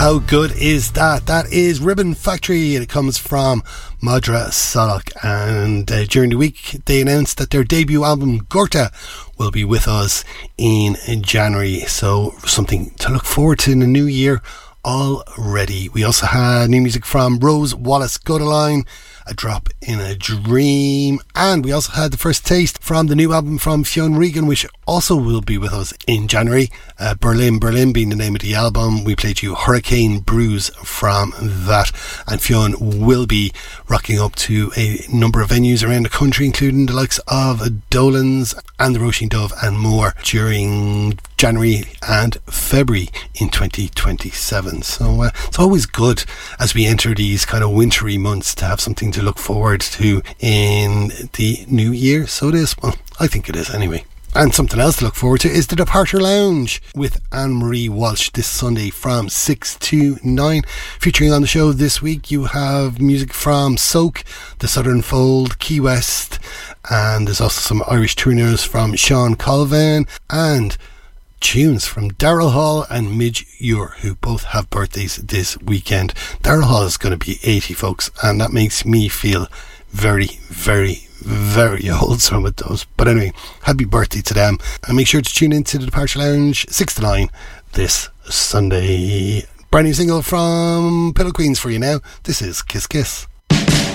How good is that? That is Ribbon Factory. It comes from Madra Salak, and during the week they announced that their debut album Gorta will be with us in January, so something to look forward to in the new year already. We also had new music from Rose Wallace Godeline, A Drop in a Dream, and we also had the first taste from the new album from Fionn Regan, which also will be with us in January. Berlin being the name of the album. We played you Hurricane Brews from that, and Fionn will be rocking up to a number of venues around the country, including the likes of Dolan's and the Roisin Dove and more during January and February in 2027. So it's always good as we enter these kind of wintry months to have something to look forward to in the new year. So it is. Well, I think it is anyway. And something else to look forward to is the Departure Lounge with Anne-Marie Walsh this Sunday from 6 to 9. Featuring on the show this week, you have music from Soak, The Southern Fold, Key West, and there's also some Irish tuners from Sean Colvin, and tunes from Daryl Hall and Midge Ure, who both have birthdays this weekend. Daryl Hall is going to be 80, folks, and that makes me feel very, very, very old, some it does. But anyway, happy birthday to them, and make sure to tune in to the Departure Lounge 6 to 9 this Sunday. Brand new single from Pillow Queens for you now. This is Kiss Kiss.